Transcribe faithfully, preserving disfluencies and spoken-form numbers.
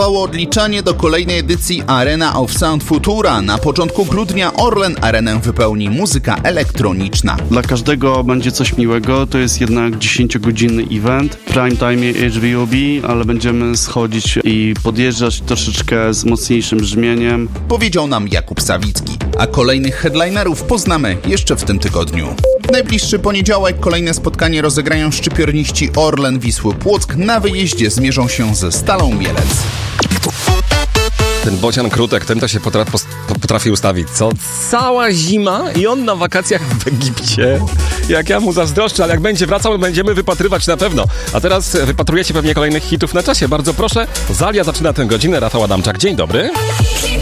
wystartowało odliczanie do kolejnej edycji Arena of Sound Futura. Na początku grudnia Orlen Arenę wypełni muzyka elektroniczna. Dla każdego będzie coś miłego, to jest jednak dziesięciogodzinny event. W prime time H B O B, ale będziemy schodzić i podjeżdżać troszeczkę z mocniejszym brzmieniem. Powiedział nam Jakub Sawicki. A kolejnych headlinerów poznamy jeszcze w tym tygodniu. W najbliższy poniedziałek kolejne spotkanie rozegrają szczypiorniści Orlen Wisły Płock. Na wyjeździe zmierzą się ze Stalą Mielec. Ten Bocian Krutek, ten to się potrafi, potrafi ustawić, co? Cała zima i on na wakacjach w Egipcie. Jak ja mu zazdroszczę, ale jak będzie wracał, będziemy wypatrywać na pewno. A teraz wypatrujecie pewnie kolejnych hitów na czasie. Bardzo proszę, Zalia zaczyna tę godzinę. Rafał Adamczak, dzień dobry.